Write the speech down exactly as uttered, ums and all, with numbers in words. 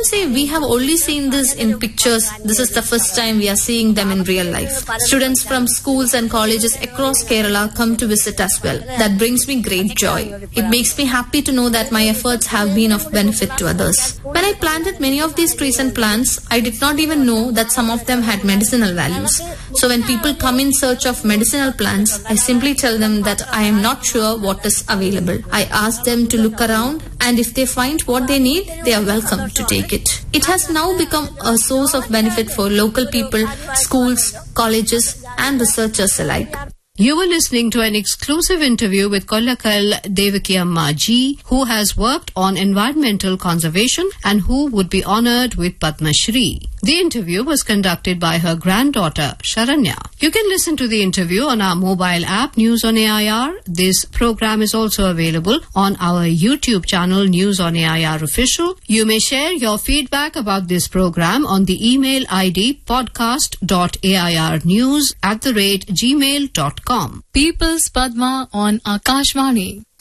can say we have only seen this in pictures. This is the first time we are seeing them in real life. Students from schools and colleges across Kerala come to visit as well. That brings me great joy. It makes me happy to know that my efforts have been of benefit to others. When I planted many of these trees and plants, I did not even know that some of them had medicinal values. So when people come in search of medicinal plants, I simply tell them that I am not sure what is available. I ask them to look around, and if they find what they need, they are welcome to take it. It has now become a source of benefit for local people, schools, colleges, and researchers alike. You were listening to an exclusive interview with Kollakal Devakiyamma Ji, who has worked on environmental conservation and who would be honoured with Padma Shri. The interview was conducted by her granddaughter, Sharanya. You can listen to the interview on our mobile app, News on A I R. This program is also available on our YouTube channel, News on A I R Official. You may share your feedback about this program on the email I D podcast.airnews at the rate gmail dot com. People's Padma on Akashvani.